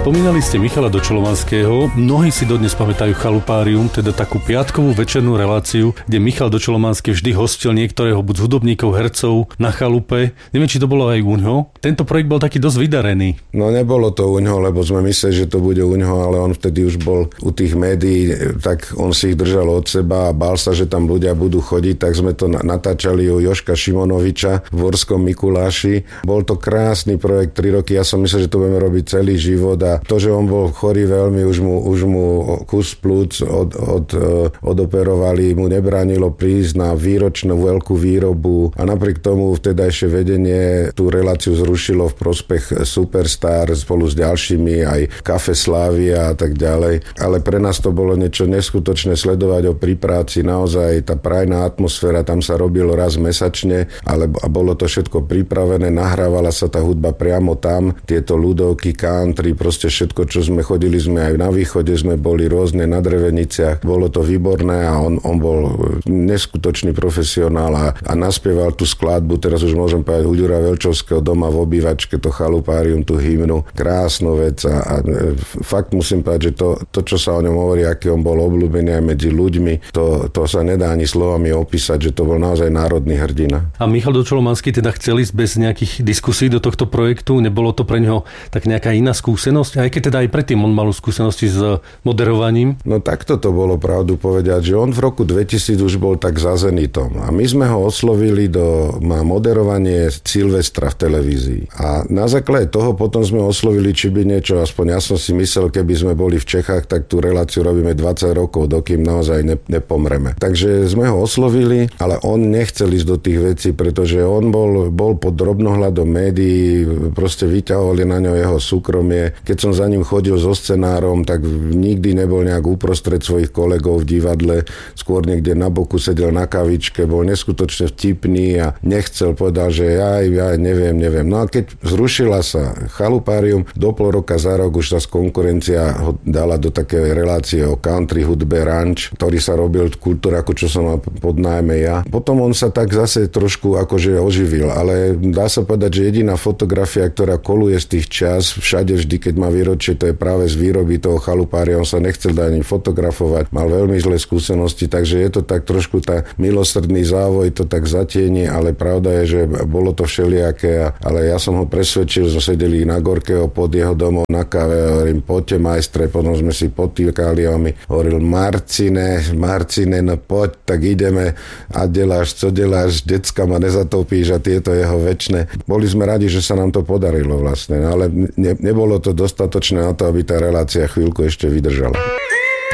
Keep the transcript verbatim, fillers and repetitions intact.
Spomínali ste Michala Dočolomanského, mnohí si dodnes pamätajú Chalupárium, teda takú piatkovú večernú reláciu, kde Michal Dočolomanský vždy hostil niektorého buď z hudobníkov, hercov na chalupe. Neviem, či to bolo aj uňho. Tento projekt bol taký dosť vydarený. No nebolo to uňho, lebo sme mysleli, že to bude uňho, ale on vtedy už bol u tých médií, tak on si ich držal od seba a bál sa, že tam ľudia budú chodiť, tak sme to natáčali u Jožka Šimonoviča v Vorskom Mikuláši. Bol to krásny projekt, tri roky, ja som myslel, že to budeme robiť celý život a to, že on bol chorý veľmi, už mu, už mu kus plúc od, od, odoperovali, mu nebránilo prísť na výročnú veľkú výrobu a napriek tomu vtedajšie vedenie tú reláciu zrušilo v prospech Superstar spolu s ďalšími, aj Kafe Slávia a tak ďalej. Ale pre nás to bolo niečo neskutočné sledovať ho pri práci, naozaj tá prajná atmosféra, tam sa robilo raz mesačne, ale a bolo to všetko pripravené, nahrávala sa tá hudba priamo tam, tieto ľudovky, country, proste všetko, čo sme chodili, sme aj na východe, sme boli rôzne na Dreveniciach, bolo to výborné a on, on bol neskutočný profesionál a, a naspieval tú skladbu, teraz už môžem povedať, u Ďura Velčovského doma v obývačke, to Chalupárium, tú hymnu, krásnu vec a, a fakt musím povedať, že to, to, čo sa o ňom hovorí, aký on bol obľúbený aj medzi ľuďmi, to, to sa nedá ani slovami opísať, že to bol naozaj národný hrdina. A Michal Dočolomanský teda chcel ísť bez nejakých diskusí do tohto projektu, nebolo to pre neho tak nejaká iná skúsenosť, aj keď teda aj predtým on mal skúsenosti s moderovaním? No takto to bolo pravdu povedať, že on v roku dvetisíc už bol tak za Zenitom a my sme ho oslovili do má moderovanie Silvestra v televízii a na základe toho potom sme oslovili, či by niečo, aspoň ja som si myslel, keby sme boli v Čechách, tak tú reláciu robíme dvadsať rokov, dokým naozaj ne, nepomreme. Takže sme ho oslovili, ale on nechcel ísť do tých vecí, pretože on bol, bol pod drobnohľadom médií, proste vyťahovali na ňo jeho súkromie. Keď som za ním chodil so scenárom, tak nikdy nebol nejak uprostred svojich kolegov v divadle, skôr niekde na boku sedel na kavičke, bol neskutočne vtipný a nechcel, povedal, že ja, ja neviem, neviem. No a keď zrušila sa Chalupárium, do pol roka za rok už sa konkurencia ho dala do takej relácie o country hudbe Ranch, ktorý sa robil v Kultúraku, čo som mal pod nájme ja. Potom on sa tak zase trošku akože oživil, ale dá sa povedať, že jediná fotografia, ktorá koluje z tých čas, všade vždy, keď má výročie, to je práve z výroby toho Chalupária, on sa nechcel dať ani fotografovať, mal veľmi zlé skúsenosti, takže je to tak trošku tá milosrdný závoj, to tak zatieni, ale pravda je, že bolo to všelijaké, ale ja som ho presvedčil, že sedeli na Gorkého pod jeho domov na káve, hovorím, poďte majstre, potom sme si potýkali a mi hovoril, Marcine, Marcine, no poď, tak ideme a deláš, co deláš, decka ma nezatopíš a tieto jeho večné. Boli sme radi, že sa nám to podarilo vlastne, ale ne, nebolo to dostatočné na to, aby tá relácia chvíľku ešte vydržala.